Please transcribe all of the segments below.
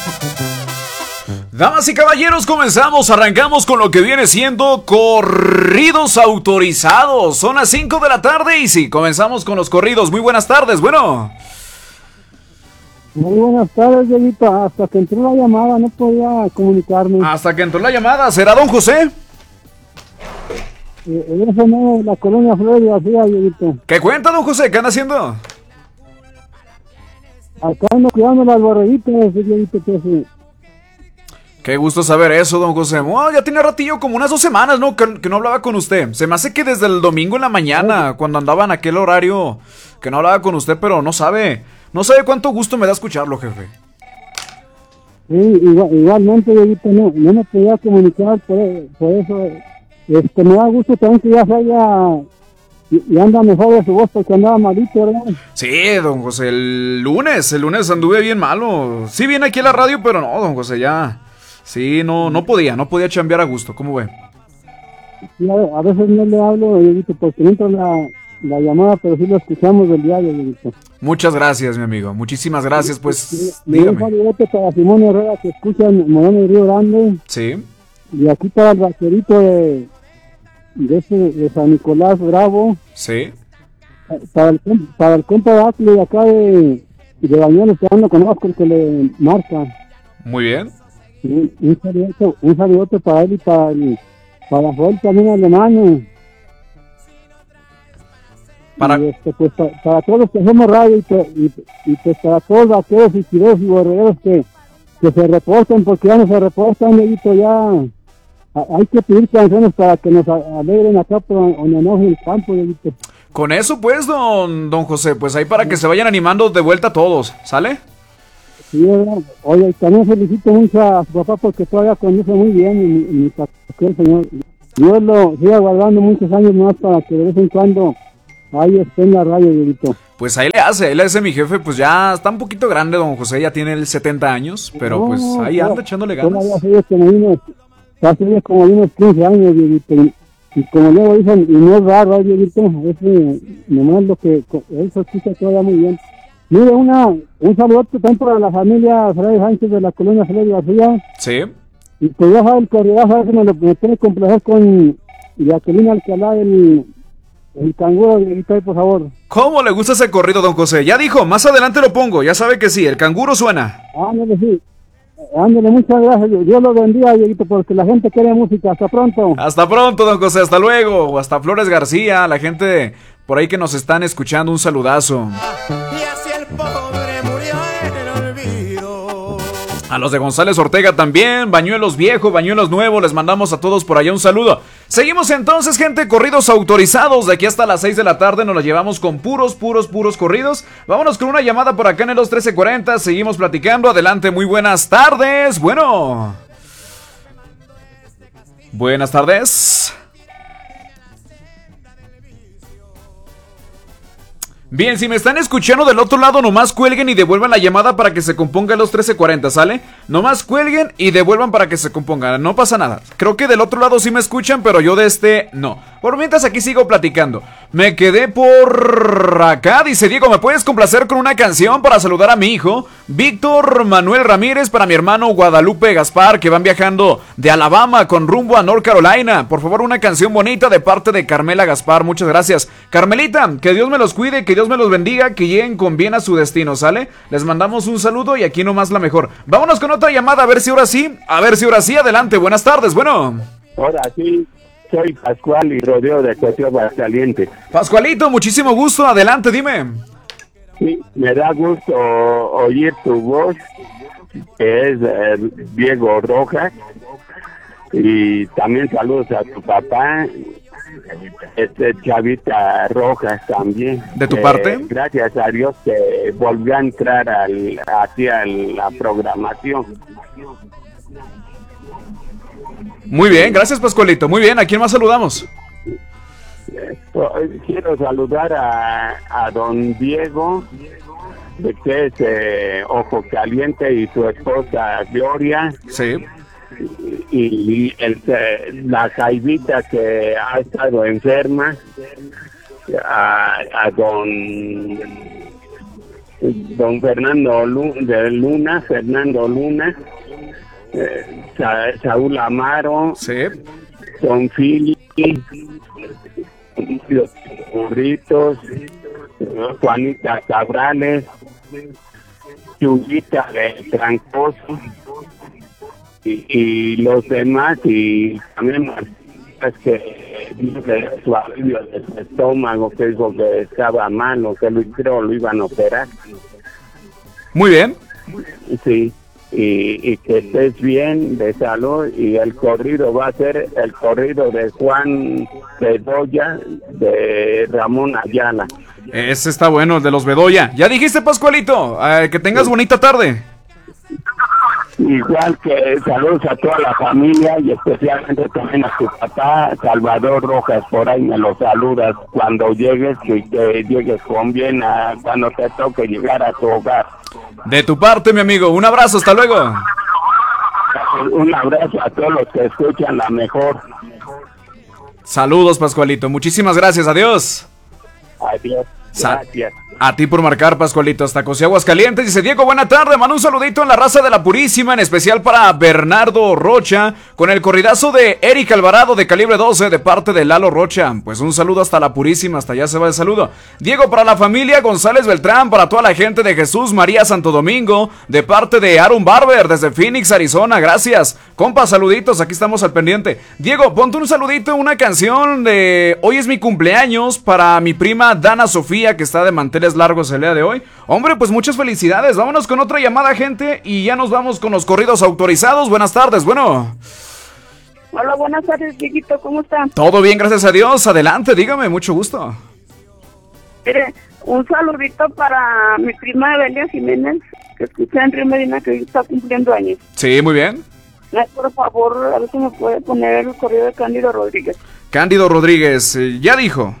Damas y caballeros, arrancamos con lo que viene siendo corridos autorizados. Son las 5 de la tarde y sí, comenzamos con los corridos. Muy buenas tardes, bueno. Muy buenas tardes, Dieguito. Hasta que entró la llamada no podía comunicarme. Hasta que entró la llamada, ¿será don José? Eso no es la colonia Flores García, Dieguito. ¿Qué cuenta, don José? ¿Qué anda haciendo? Acá ando cuidando las borreguitas, Dieguito, que sí. Qué gusto saber eso, don José. Oh, ya tiene ratillo, como unas 2 semanas, ¿no? Que no hablaba con usted. Se me hace que desde el domingo en la mañana, cuando andaba en aquel horario, que no hablaba con usted, pero no sabe cuánto gusto me da escucharlo, jefe. Sí, igualmente, Dieguito, no me podía comunicar, por eso, me da gusto también que ya se haya, y anda mejor de su voz porque andaba malito, ¿verdad? Sí, don José, el lunes anduve bien malo. Sí, viene aquí a la radio, pero no, don José, ya. Sí, no podía chambear a gusto, ¿cómo ve? Sí, a veces no le hablo, Dieguito, porque no entra la llamada, pero sí lo escuchamos del diario, Dieguito. Muchas gracias, mi amigo, muchísimas gracias, pues, dígame. dígame. Un saludote para Simón Herrera, que escucha en Moreno y Río Grande. Sí. Y aquí para el vaquerito de San Nicolás Bravo. Sí. Para el compa de Atli de acá de Bañuelos, que no conozco, el que le marca. Muy bien. Un saludote para él y para Joel también alemán. Y pues para todos los que hacemos radio y pues para todos los vaqueros y tiros y borreros que se reporten, porque ya no se reportan, Dieguito, ya hay que pedir canciones para que nos alegren acá por en el campo, Dieguito. Con eso pues, don José, pues ahí para que se vayan animando de vuelta todos, ¿sale? Sí, oye, también felicito mucho a su papá porque todavía conduce muy bien y mi papá, el señor. Dios lo siga guardando muchos años más para que de vez en cuando ahí esté en la radio, Dieguito. Pues ahí le hace mi jefe, pues ya está un poquito grande, don José, ya tiene el 70 años, pero no, pues ahí anda echándole ganas. Hace como unos 15 años, Dieguito, y como luego dicen, y no es raro, Dieguito, nomás lo que, él se escucha todavía muy bien. Mire, un saludo también para la familia Freddy Sánchez de la colonia Flores García. Sí. Y pues ya sabe el corridazo, a ver si me tiene que complacer con Jacqueline Alcalá, el canguro, Dieguito, por favor. ¿Cómo le gusta ese corrido, don José? Ya dijo, más adelante lo pongo, ya sabe que sí, el canguro suena. Ándale, sí. Ándale, muchas gracias. Dios lo bendiga, Dieguito, porque la gente quiere música. Hasta pronto. Hasta pronto, don José, hasta luego. Hasta Flores García, la gente por ahí que nos están escuchando, un saludazo. Y así el pobre murió en el olvido. A los de González Ortega también, Bañuelos Viejo, Bañuelos Nuevo, les mandamos a todos por allá un saludo. Seguimos entonces, gente, corridos autorizados. De aquí hasta las 6 de la tarde nos los llevamos con puros corridos. Vámonos con una llamada por acá en el 1340. Seguimos platicando. Adelante, muy buenas tardes. Bueno. Buenas tardes. Bien, si me están escuchando del otro lado, nomás cuelguen y devuelvan la llamada para que se componga los 1340, ¿sale? Nomás cuelguen y devuelvan para que se componga, no pasa nada. Creo que del otro lado sí me escuchan, pero yo de este no. Por mientras aquí sigo platicando. Me quedé por acá, dice Diego, ¿me puedes complacer con una canción para saludar a mi hijo? Víctor Manuel Ramírez, para mi hermano Guadalupe Gaspar, que van viajando de Alabama con rumbo a North Carolina. Por favor, una canción bonita de parte de Carmela Gaspar, muchas gracias. Carmelita, que Dios me los cuide, que Dios me los bendiga, que lleguen con bien a su destino, ¿sale? Les mandamos un saludo y aquí nomás la mejor. Vámonos con otra llamada, a ver si ahora sí, adelante, buenas tardes, bueno. Ahora sí, soy Pascual y rodeo de Cuestión Aguascalientes. Pascualito, muchísimo gusto, adelante, dime. Sí, me da gusto oír tu voz, que es Diego Rojas, y también saludos a tu papá, Chavita Rojas también. ¿De tu parte? Gracias a Dios que volvió a entrar hacia la programación. Muy bien, gracias Pascualito, muy bien, ¿a quién más saludamos? Quiero saludar a don Diego, que es Ojo Caliente, y su esposa Gloria. Sí. Y la Jaivita, que ha estado enferma, a don don Fernando Luna, Saúl Amaro, Sí. don Fili, los burritos, Juanita Cabrales, Chuyita de Trancoso y los demás, y también es que de su alivio de su estómago, que dijo que estaba malo, que lo iban a operar. Muy bien. Sí, y que estés bien de salud, y el corrido va a ser el corrido de Juan Bedoya, de Ramón Ayala. Ese está bueno, el de los Bedoya. Ya dijiste, Pascualito. Que tengas bonita tarde. Igual que saludos a toda la familia y especialmente también a tu papá, Salvador Rojas, por ahí me lo saludas cuando llegues, que llegues con bien cuando te toque llegar a tu hogar. De tu parte, mi amigo. Un abrazo, hasta luego. Un abrazo a todos los que escuchan La Mejor. Saludos, Pascualito. Muchísimas gracias. Adiós. Adiós. Gracias. A ti por marcar, Pascualito, hasta Cosí, Aguascalientes. Dice Diego, buena tarde, manda un saludito en la raza de la Purísima, en especial para Bernardo Rocha, con el corridazo de Eric Alvarado de calibre 12 de parte de Lalo Rocha. Pues un saludo hasta la Purísima, hasta allá se va el saludo. Diego, para la familia González Beltrán, para toda la gente de Jesús María Santo Domingo, de parte de Aaron Barber, desde Phoenix, Arizona, gracias. Compa, saluditos, aquí estamos al pendiente. Diego, ponte un saludito, una canción de Hoy es mi cumpleaños para mi prima Dana Sofía, que está de manteles largos el día de hoy. Hombre, pues muchas felicidades. Vámonos con otra llamada, gente, y ya nos vamos con los corridos autorizados. Buenas tardes, bueno. Hola, buenas tardes, Dieguito, ¿cómo está? Todo bien, gracias a Dios. Adelante, dígame, mucho gusto. Mire, un saludito para mi prima Evelia Jiménez, que escucha en Río Medina, que hoy está cumpliendo años. Sí, muy bien. Por favor, a ver si me puede poner el correo de Cándido Rodríguez. Cándido Rodríguez, ya dijo.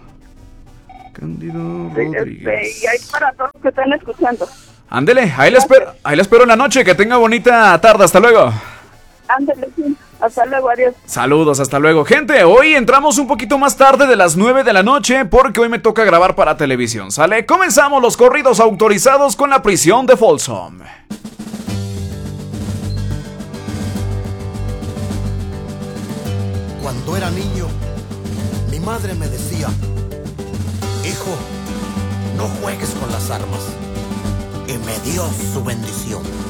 Cándido Rodríguez. Y ahí para todos los que están escuchando. Ándele, ahí le espero en la noche, que tenga bonita tarde, hasta luego. Ándele, sí. Hasta luego, adiós. Saludos, hasta luego. Gente, hoy entramos un poquito más tarde de las 9 de la noche porque hoy me toca grabar para televisión, ¿sale? Comenzamos los corridos autorizados con La Prisión de Folsom. Cuando era niño, mi madre me decía: hijo, no juegues con las armas. Y me dio su bendición.